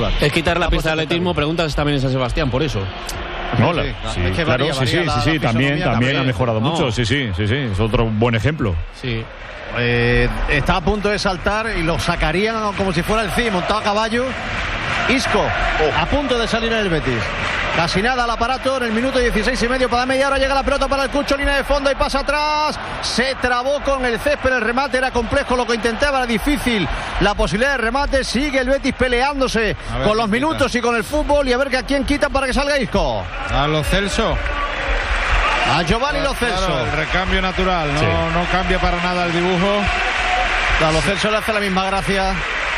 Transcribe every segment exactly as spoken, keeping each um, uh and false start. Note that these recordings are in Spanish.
espectacular. Es quitar la pista de atletismo, preguntas también en San Sebastián, por eso. No, la, sí, sí, es que claro, varía, sí, sí, la, sí, sí, también, también ha mejorado no. mucho, sí, sí, sí, sí, es otro buen ejemplo. Sí. Eh, está a punto de saltar y lo sacarían como si fuera el C I, montado a caballo. Isco, oh. a punto de salir en el Betis. Casi nada al aparato en el minuto dieciséis y medio para media hora. Llega la pelota para el Cucho, línea de fondo y pasa atrás. Se trabó con el césped, el remate era complejo, lo que intentaba era difícil. La posibilidad de remate, sigue el Betis peleándose con los minutos quita. y con el fútbol. Y a ver que a quién quitan para que salga Isco. A Lo Celso. A Giovanni Lo Celso. Claro, el recambio natural, no, sí. no cambia para nada el dibujo. A Lo Celso le hace la misma gracia.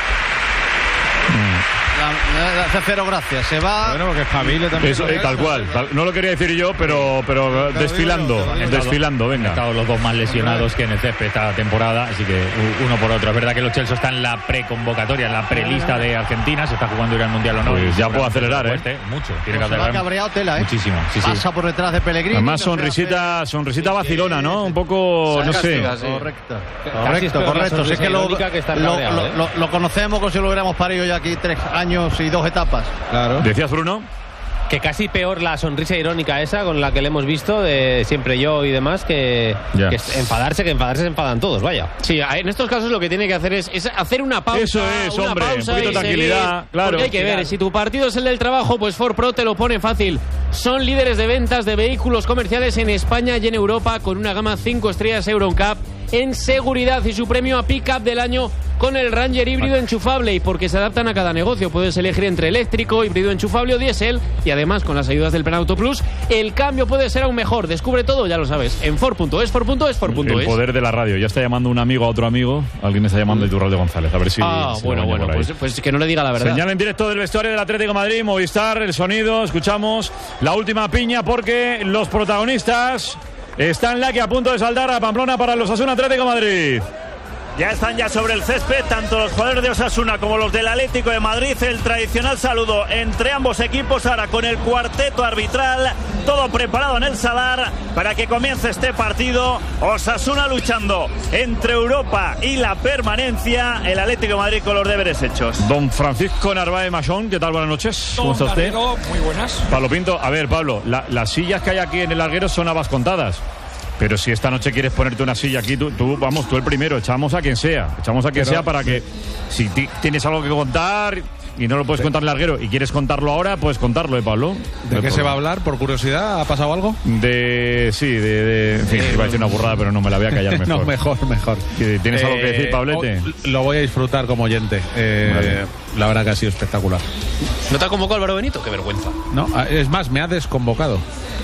La, hace cero gracias, se va. Bueno, porque espabile también. Eso, eh, tal cual, tal, no lo quería decir yo, pero, pero desfilando, desfilando, venga. Han estado los dos más lesionados que en el césped esta temporada, así que uno por otro. Es verdad que los Chelsea están en la preconvocatoria, en la prelista de Argentina, se está jugando ir al Mundial o no. Pues ya puede acelerar, ¿eh? Fuerte, mucho, tiene que acelerar. Cabreado tela, ¿eh? Muchísimo, sí, sí. Pasa por detrás de Pellegrini. Además sonrisita, sonrisita vacilona, ¿no? Un poco, no sé. Correcto, correcto, correcto. Es que lo, lo, lo, lo conocemos como si lo hubiéramos parido ya aquí tres años y dos etapas. Claro. ¿Decías, Bruno? Que casi peor la sonrisa irónica esa con la que le hemos visto de siempre yo y demás que, que enfadarse, que enfadarse se enfadan todos, vaya. Sí, en estos casos lo que tiene que hacer es, es hacer una pausa. Eso es, una hombre, pausa un poquito de tranquilidad, seguir, claro. Porque hay que ver, si tu partido es el del trabajo, pues Ford Pro te lo pone fácil. Son líderes de ventas de vehículos comerciales en España y en Europa con una gama cinco estrellas Euro N C A P en seguridad y su premio a Pick Up del año con el Ranger híbrido enchufable, y porque se adaptan a cada negocio. Puedes elegir entre eléctrico, híbrido enchufable o diésel, y además con las ayudas del Plan Auto Plus el cambio puede ser aún mejor. Descubre todo, ya lo sabes, en Ford punto es, Ford punto es, Ford punto es. El poder de la radio. Ya está llamando un amigo a otro amigo. Alguien está llamando a Iturralde González. A ver si... Ah, si bueno, bueno, pues, pues que no le diga la verdad. Señal en directo del vestuario del Atlético de Madrid, Movistar, el sonido. Escuchamos la última piña porque los protagonistas están la que a punto de saltar a Pamplona para los Osasuna Atlético de Madrid. Ya están ya sobre el césped tanto los jugadores de Osasuna como los del Atlético de Madrid. El tradicional saludo entre ambos equipos ahora con el cuarteto arbitral, todo preparado en el Sadar para que comience este partido. Osasuna luchando entre Europa y la permanencia, el Atlético de Madrid con los deberes hechos. Don Francisco Narváez Machón, ¿qué tal? Buenas noches. ¿Cómo está usted? Muy buenas. Pablo Pinto, a ver, Pablo, la, las sillas que hay aquí en el larguero son habas contadas. Pero si esta noche quieres ponerte una silla aquí, tú, tú vamos, tú el primero, echamos a quien sea. Echamos a quien Pero, sea para que, si t- tienes algo que contar y no lo puedes contar en larguero y quieres contarlo ahora, puedes contarlo, ¿eh, Pablo? ¿De qué se va a hablar, por curiosidad? ¿Ha pasado algo? De... sí, de... de en fin, iba a decir una burrada, pero no, me la voy a callar mejor. No, mejor, mejor. ¿Tienes eh, algo que decir, Pablete? Lo voy a disfrutar como oyente. Eh, vale. La verdad que ha sido espectacular. ¿No te ha convocado Álvaro Benito? Qué vergüenza. No, es más, me ha desconvocado.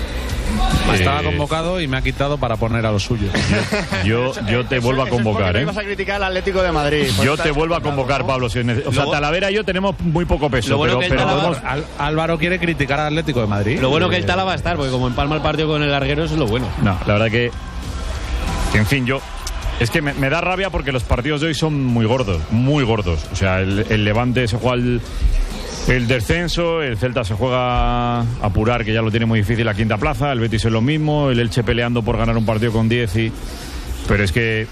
Estaba convocado y me ha quitado para poner a los suyos. Yo, yo, yo te vuelvo a convocar, ¿eh? Vas a criticar al Atlético de Madrid. Yo te vuelvo a convocar, Pablo. Si neces- o sea, Luego, Talavera y yo tenemos muy poco peso. bueno pero, pero Talaba, podemos... Al, Álvaro quiere criticar al Atlético de Madrid. Lo bueno que el Tala va a estar, porque como empalma el partido con el larguero, eso es lo bueno. No, la verdad que, que en fin, yo... Es que me, me da rabia porque los partidos de hoy son muy gordos, muy gordos. O sea, el, el Levante se juega el... El descenso, el Celta se juega a apurar, que ya lo tiene muy difícil, la quinta plaza, el Betis es lo mismo, el Elche peleando por ganar un partido con diez y... Pero es que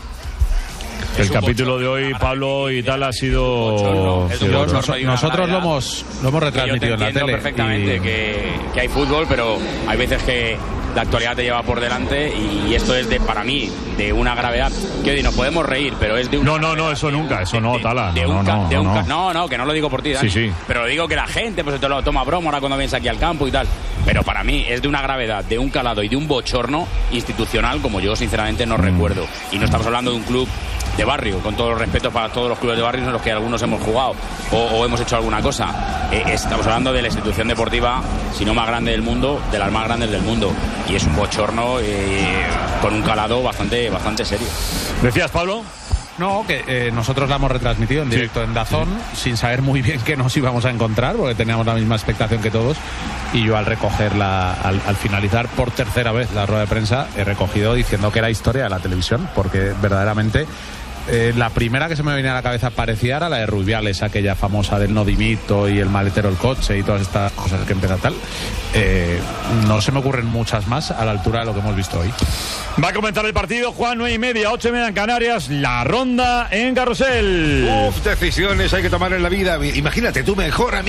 el capítulo de hoy, Pablo y tal, ha sido... sido nos, nosotros lo hemos, lo hemos retransmitido en la tele. Perfectamente y... que, que hay fútbol, pero hay veces que la actualidad te lleva por delante y esto es de, para mí, de una gravedad. Que hoy nos podemos reír, pero es de una... No, no, no, eso nunca, eso no, Tala. De, de no, un, no, de un, no, no, no, que no lo digo por ti, Dani, sí, sí. Pero digo que la gente pues te lo toma broma ahora cuando vienes aquí al campo y tal. Pero para mí es de una gravedad, de un calado y de un bochorno institucional como yo sinceramente no mm. recuerdo. Y no estamos hablando de un club de barrio, con todos los respetos para todos los clubes de barrio en los que algunos hemos jugado o, o hemos hecho alguna cosa. Eh, estamos hablando de la institución deportiva, si no más grande del mundo, de las más grandes del mundo. Y es un bochorno eh, con un calado bastante, bastante serio. ¿Decías, Pablo? No, que eh, nosotros la hemos retransmitido en directo sí. en Dazón, sí. sin saber muy bien qué nos íbamos a encontrar, porque teníamos la misma expectación que todos. Y yo al recogerla, al, al finalizar por tercera vez la rueda de prensa, he recogido diciendo que era historia de la televisión, porque verdaderamente... Eh, la primera que se me venía a la cabeza parecía era la de Rubiales, aquella famosa del no dimito y el maletero el coche y todas estas cosas que empieza tal. Eh, no se me ocurren muchas más a la altura de lo que hemos visto hoy. Va a comenzar el partido, Juan, nueve y media, ocho y media en Canarias, la ronda en Carrusel. Uf, decisiones hay que tomar en la vida. Imagínate, tú mejor amigo.